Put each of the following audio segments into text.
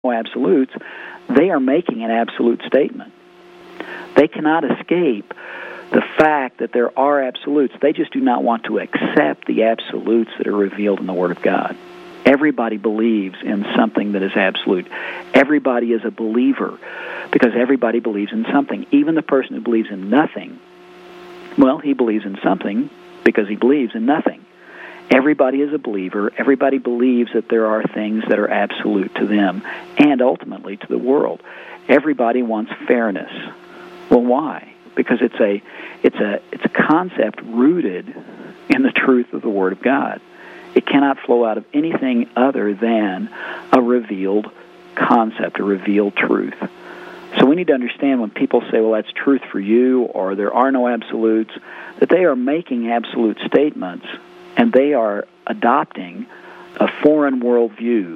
no absolutes, they are making an absolute statement. They cannot escape the fact that there are absolutes. They just do not want to accept the absolutes that are revealed in the Word of God. Everybody believes in something that is absolute. Everybody is a believer because everybody believes in something. Even the person who believes in nothing, well, he believes in something because he believes in nothing. Everybody is a believer. Everybody believes that there are things that are absolute to them and ultimately to the world. Everybody wants fairness. Well, why? Because it's a concept rooted in the truth of the Word of God. It cannot flow out of anything other than a revealed concept, a revealed truth. So we need to understand when people say, well, that's truth for you, or there are no absolutes, that they are making absolute statements, and they are adopting a foreign worldview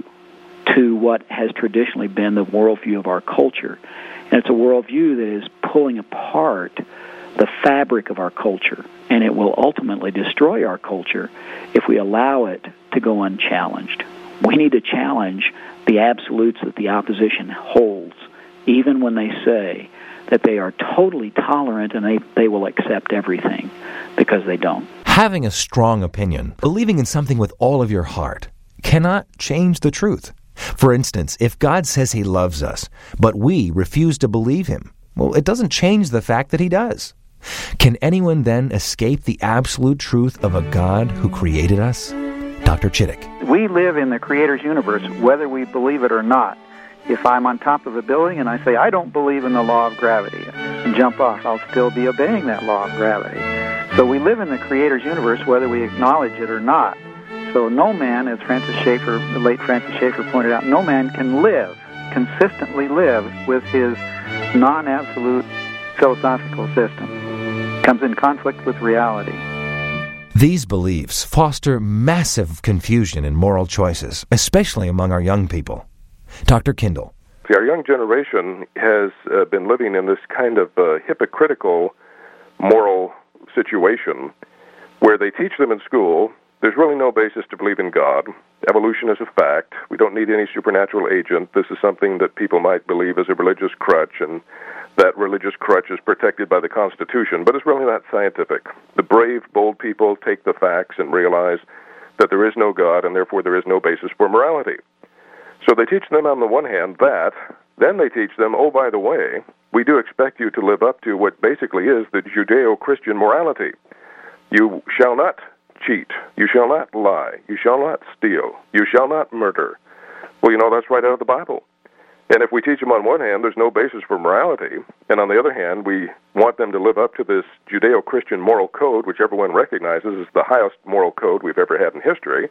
to what has traditionally been the worldview of our culture. And it's a worldview that is pulling apart the fabric of our culture, and it will ultimately destroy our culture if we allow it to go unchallenged. We need to challenge the absolutes that the opposition holds, even when they say that they are totally tolerant and they will accept everything, because they don't. Having a strong opinion, believing in something with all of your heart, cannot change the truth. For instance, if God says He loves us, but we refuse to believe Him, well, it doesn't change the fact that He does. Can anyone then escape the absolute truth of a God who created us? Dr. Chittick. We live in the Creator's universe, whether we believe it or not. If I'm on top of a building and I say, I don't believe in the law of gravity, and jump off, I'll still be obeying that law of gravity. So we live in the Creator's universe, whether we acknowledge it or not. So no man, as the late Francis Schaeffer pointed out, no man can consistently live with his non-absolute philosophical system. Comes in conflict with reality. These beliefs foster massive confusion in moral choices, especially among our young people. Dr. Kindle. Our young generation has been living in this kind of hypocritical moral situation where they teach them in school there's really no basis to believe in God. Evolution is a fact. We don't need any supernatural agent. This is something that people might believe is a religious crutch, and that religious crutch is protected by the Constitution, but it's really not scientific. The brave, bold people take the facts and realize that there is no God, and therefore there is no basis for morality. So they teach them on the one hand that, then they teach them, oh, by the way, we do expect you to live up to what basically is the Judeo-Christian morality. You shall not cheat. You shall not lie. You shall not steal. You shall not murder. Well, that's right out of the Bible. And if we teach them on one hand there's no basis for morality, and on the other hand we want them to live up to this Judeo-Christian moral code, which everyone recognizes is the highest moral code we've ever had in history,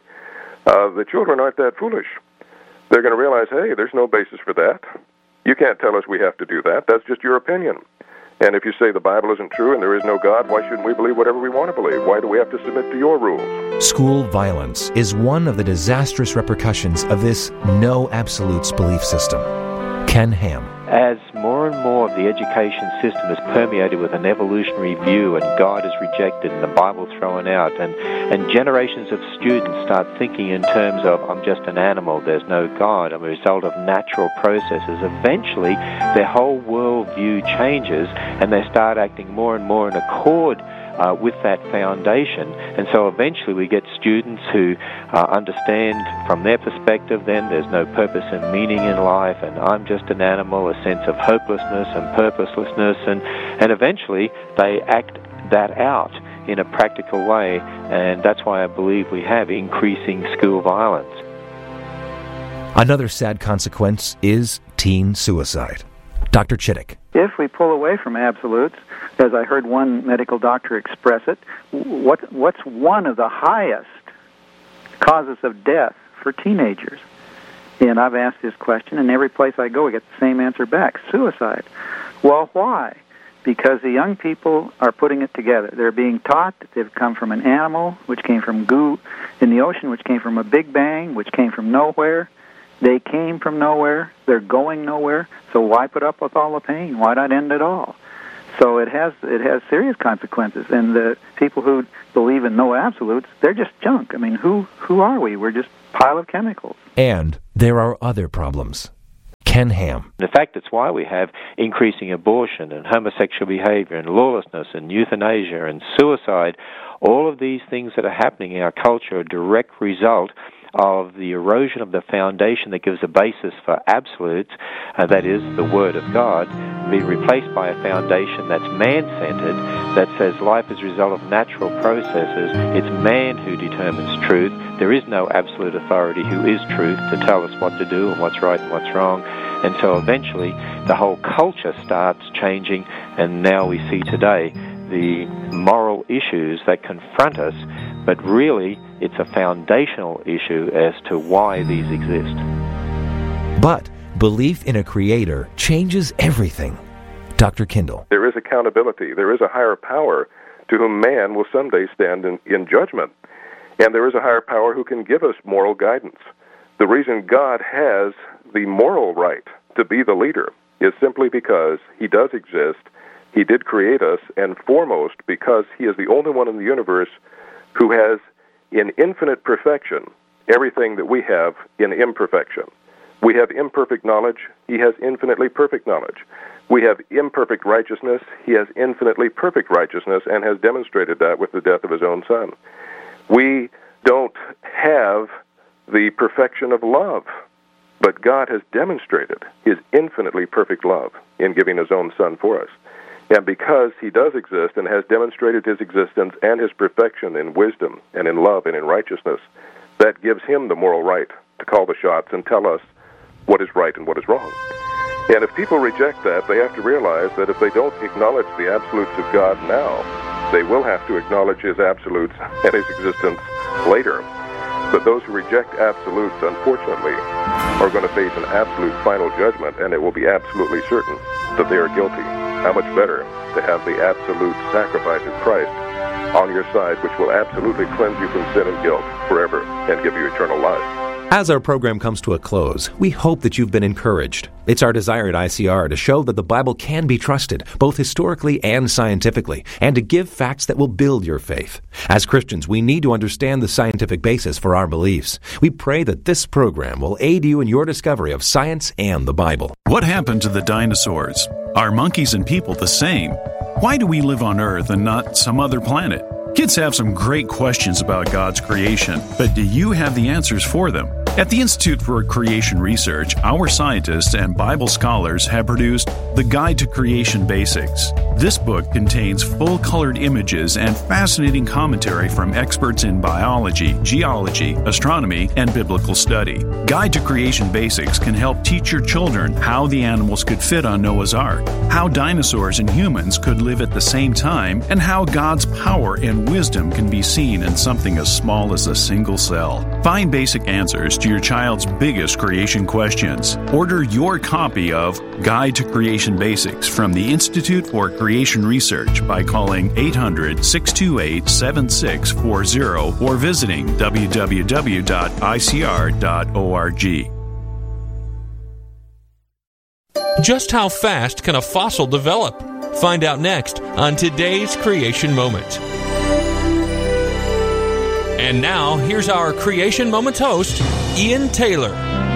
the children aren't that foolish. They're going to realize, hey, there's no basis for that. You can't tell us we have to do that. That's just your opinion. And if you say the Bible isn't true and there is no God, why shouldn't we believe whatever we want to believe? Why do we have to submit to your rules? School violence is one of the disastrous repercussions of this no absolutes belief system. Ken Ham. As more and more of the education system is permeated with an evolutionary view, and God is rejected and the Bible thrown out, and generations of students start thinking in terms of, I'm just an animal, there's no God, I'm a result of natural processes, eventually their whole worldview changes and they start acting more and more in accord with that foundation. And so eventually we get students who understand from their perspective then there's no purpose and meaning in life, and I'm just an animal, a sense of hopelessness and purposelessness, and eventually they act that out in a practical way, and that's why I believe we have increasing school violence. Another sad consequence is teen suicide. Dr. Chittick. If we pull away from absolutes, as I heard one medical doctor express it, what's one of the highest causes of death for teenagers? And I've asked this question, and every place I go, I get the same answer back: suicide. Well, why? Because the young people are putting it together. They're being taught that they've come from an animal, which came from goo in the ocean, which came from a big bang, which came from nowhere. They came from nowhere. They're going nowhere. So why put up with all the pain? Why not end it all? So it has serious consequences. And the people who believe in no absolutes, they're just junk. I mean, who are we? We're just a pile of chemicals. And there are other problems. Ken Ham. In fact, that's why we have increasing abortion and homosexual behavior and lawlessness and euthanasia and suicide. All of these things that are happening in our culture are a direct result of the erosion of the foundation that gives a basis for absolutes, that is, the Word of God, being replaced by a foundation that's man-centered, that says life is a result of natural processes. It's man who determines truth. There is no absolute authority who is truth to tell us what to do and what's right and what's wrong. And so eventually the whole culture starts changing, and now we see today the moral issues that confront us, but really it's a foundational issue as to why these exist. But belief in a creator changes everything. Dr. Kindle. There is accountability. There is a higher power to whom man will someday stand in judgment. And there is a higher power who can give us moral guidance. The reason God has the moral right to be the leader is simply because he does exist. He did create us, and foremost because he is the only one in the universe who has, in infinite perfection, everything that we have in imperfection. We have imperfect knowledge. He has infinitely perfect knowledge. We have imperfect righteousness. He has infinitely perfect righteousness and has demonstrated that with the death of his own Son. We don't have the perfection of love, but God has demonstrated his infinitely perfect love in giving his own Son for us. And because he does exist and has demonstrated his existence and his perfection in wisdom and in love and in righteousness, that gives him the moral right to call the shots and tell us what is right and what is wrong. And if people reject that, they have to realize that if they don't acknowledge the absolutes of God now, they will have to acknowledge his absolutes and his existence later. But those who reject absolutes, unfortunately, are going to face an absolute final judgment, and it will be absolutely certain that they are guilty. How much better to have the absolute sacrifice of Christ on your side, which will absolutely cleanse you from sin and guilt forever and give you eternal life. As our program comes to a close, we hope that you've been encouraged. It's our desire at ICR to show that the Bible can be trusted, both historically and scientifically, and to give facts that will build your faith. As Christians, we need to understand the scientific basis for our beliefs. We pray that this program will aid you in your discovery of science and the Bible. What happened to the dinosaurs? Are monkeys and people the same? Why do we live on Earth and not some other planet? Kids have some great questions about God's creation, but do you have the answers for them? At the Institute for Creation Research, our scientists and Bible scholars have produced The Guide to Creation Basics. This book contains full-colored images and fascinating commentary from experts in biology, geology, astronomy, and biblical study. Guide to Creation Basics can help teach your children how the animals could fit on Noah's Ark, how dinosaurs and humans could live at the same time, and how God's power and wisdom can be seen in something as small as a single cell. Find basic answers to your child's biggest creation questions. Order your copy of Guide to Creation Basics from the Institute for Creation Research by calling 800-628-7640 or visiting www.icr.org. Just how fast can a fossil develop? Find out next on today's Creation Moment. And now, here's our Creation Moments host, Ian Taylor.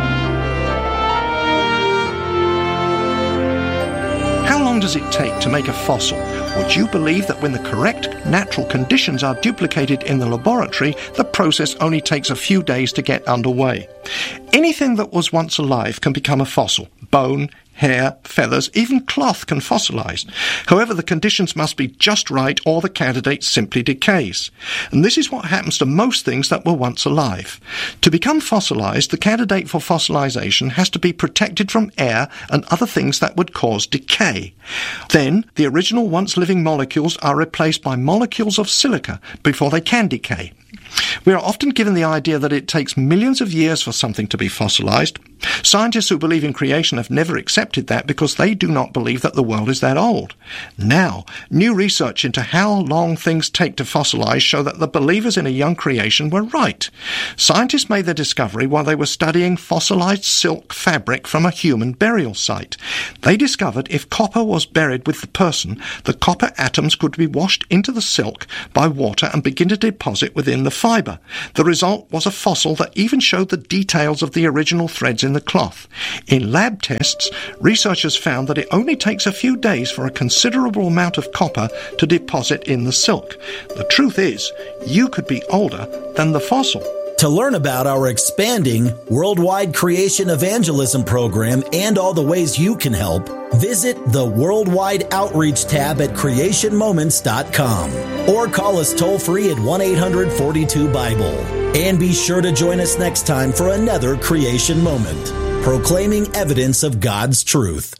How long does it take to make a fossil? Would you believe that when the correct natural conditions are duplicated in the laboratory, the process only takes a few days to get underway? Anything that was once alive can become a fossil. Bone, hair, feathers, even cloth can fossilize. However, the conditions must be just right or the candidate simply decays. And this is what happens to most things that were once alive. To become fossilized, the candidate for fossilization has to be protected from air and other things that would cause decay. Then, the original once-living molecules are replaced by molecules of silica before they can decay. We are often given the idea that it takes millions of years for something to be fossilized. Scientists who believe in creation have never accepted accepted that because they do not believe that the world is that old. Now, new research into how long things take to fossilize show that the believers in a young creation were right. Scientists made their discovery while they were studying fossilized silk fabric from a human burial site. They discovered if copper was buried with the person, the copper atoms could be washed into the silk by water and begin to deposit within the fiber. The result was a fossil that even showed the details of the original threads in the cloth. In lab tests, researchers found that it only takes a few days for a considerable amount of copper to deposit in the silk. The truth is, you could be older than the fossil. To learn about our expanding worldwide creation evangelism program and all the ways you can help, visit the Worldwide Outreach tab at creationmoments.com or call us toll-free at 1-800-42-BIBLE. And be sure to join us next time for another Creation Moment, proclaiming evidence of God's truth.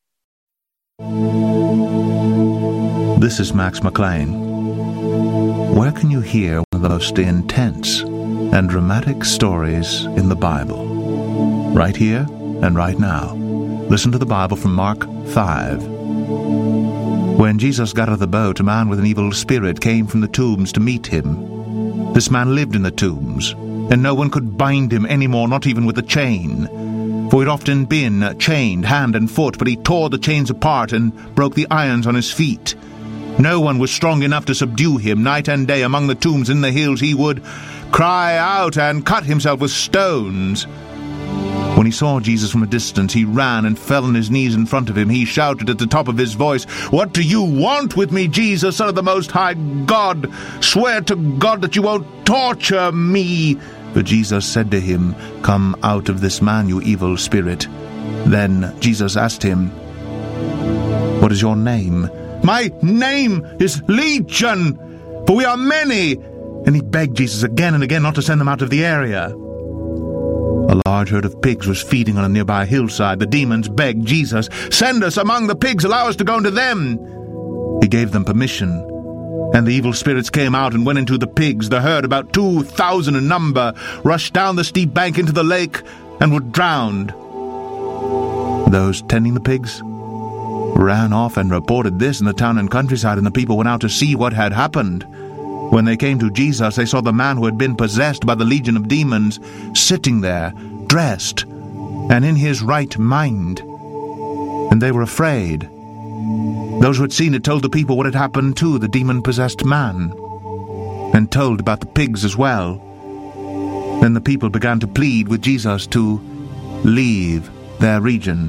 This is Max McLean. Where can you hear one of the most intense and dramatic stories in the Bible? Right here and right now. Listen to the Bible from Mark 5. When Jesus got out of the boat, a man with an evil spirit came from the tombs to meet him. This man lived in the tombs, and no one could bind him any more, not even with a chain. For he'd often been chained hand and foot, but he tore the chains apart and broke the irons on his feet. No one was strong enough to subdue him. Night and day among the tombs in the hills he would cry out and cut himself with stones. When he saw Jesus from a distance, he ran and fell on his knees in front of him. He shouted at the top of his voice, "What do you want with me, Jesus, Son of the Most High God? Swear to God that you won't torture me." But Jesus said to him, "Come out of this man, you evil spirit." Then Jesus asked him, "What is your name?" "My name is Legion, for we are many." And he begged Jesus again and again not to send them out of the area. A large herd of pigs was feeding on a nearby hillside. The demons begged Jesus, "Send us among the pigs, allow us to go into them." He gave them permission, and the evil spirits came out and went into the pigs. The herd, about 2,000 in number, rushed down the steep bank into the lake and were drowned. Those tending the pigs ran off and reported this in the town and countryside, and the people went out to see what had happened. When they came to Jesus, they saw the man who had been possessed by the legion of demons sitting there, dressed, and in his right mind. And they were afraid. Those who had seen it told the people what had happened to the demon-possessed man, and told about the pigs as well. Then the people began to plead with Jesus to leave their region.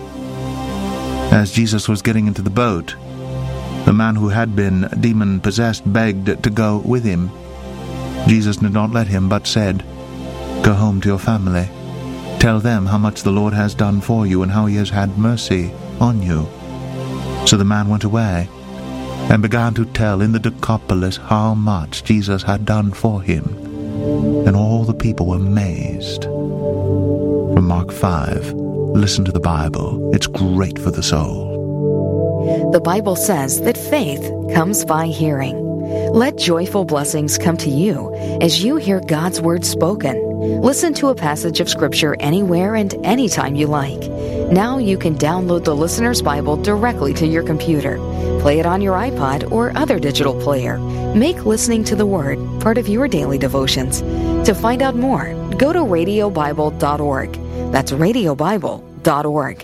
As Jesus was getting into the boat, the man who had been demon-possessed begged to go with him. Jesus did not let him, but said, "Go home to your family. Tell them how much the Lord has done for you and how he has had mercy on you." So the man went away and began to tell in the Decapolis how much Jesus had done for him. And all the people were amazed. From Mark 5, listen to the Bible. It's great for the soul. The Bible says that faith comes by hearing. Let joyful blessings come to you as you hear God's Word spoken. Listen to a passage of Scripture anywhere and anytime you like. Now you can download the Listener's Bible directly to your computer. Play it on your iPod or other digital player. Make listening to the Word part of your daily devotions. To find out more, go to radiobible.org. That's radiobible.org.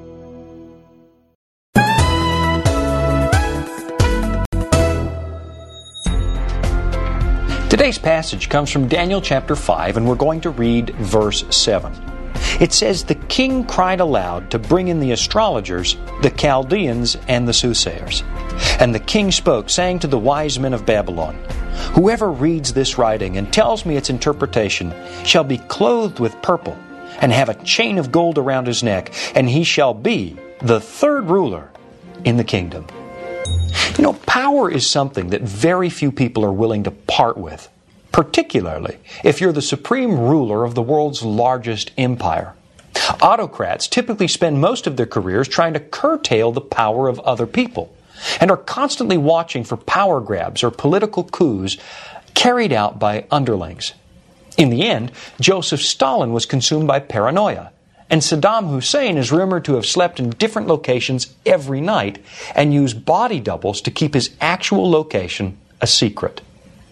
Today's passage comes from Daniel chapter 5, and we're going to read verse 7. It says, "The king cried aloud to bring in the astrologers, the Chaldeans, and the soothsayers. And the king spoke, saying to the wise men of Babylon, Whoever reads this writing and tells me its interpretation shall be clothed with purple, and have a chain of gold around his neck, and he shall be the third ruler in the kingdom." You know, power is something that very few people are willing to part with, particularly if you're the supreme ruler of the world's largest empire. Autocrats typically spend most of their careers trying to curtail the power of other people, and are constantly watching for power grabs or political coups carried out by underlings. In the end, Joseph Stalin was consumed by paranoia, And Saddam Hussein is rumored to have slept in different locations every night and used body doubles to keep his actual location a secret.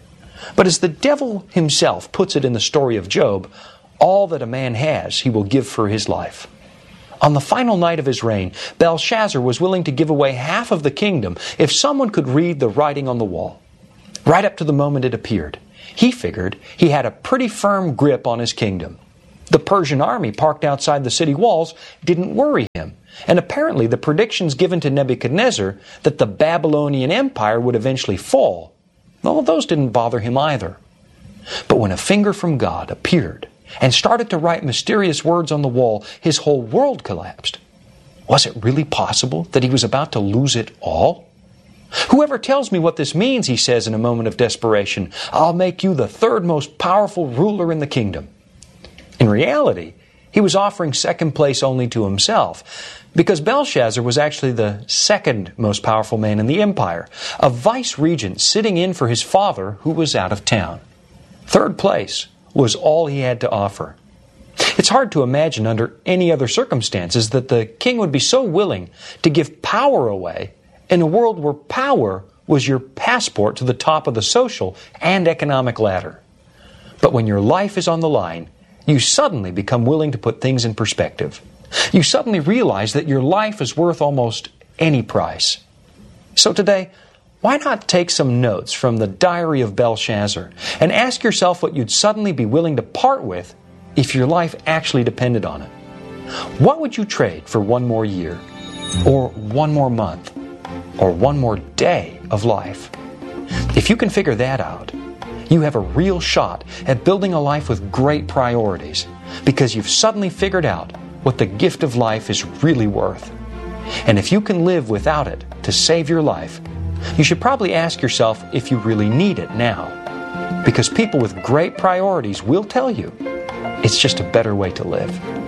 But as the devil himself puts it in the story of Job, all that a man has he will give for his life. On the final night of his reign, Belshazzar was willing to give away half of the kingdom if someone could read the writing on the wall. Right up to the moment it appeared, he figured he had a pretty firm grip on his kingdom. The Persian army parked outside the city walls didn't worry him, and apparently the predictions given to Nebuchadnezzar that the Babylonian Empire would eventually fall, well, those didn't bother him either. But when a finger from God appeared and started to write mysterious words on the wall, his whole world collapsed. Was it really possible that he was about to lose it all? "Whoever tells me what this means," he says in a moment of desperation, "I'll make you the third most powerful ruler in the kingdom." In reality, he was offering second place only to himself, because Belshazzar was actually the second most powerful man in the empire, a vice-regent sitting in for his father who was out of town. Third place was all he had to offer. It's hard to imagine under any other circumstances that the king would be so willing to give power away in a world where power was your passport to the top of the social and economic ladder. But when your life is on the line, you suddenly become willing to put things in perspective. You suddenly realize that your life is worth almost any price. So today, why not take some notes from the Diary of Belshazzar and ask yourself what you'd suddenly be willing to part with if your life actually depended on it? What would you trade for one more year, or one more month, or one more day of life? If you can figure that out, you have a real shot at building a life with great priorities, because you've suddenly figured out what the gift of life is really worth. And if you can live without it to save your life, you should probably ask yourself if you really need it now. Because people with great priorities will tell you it's just a better way to live.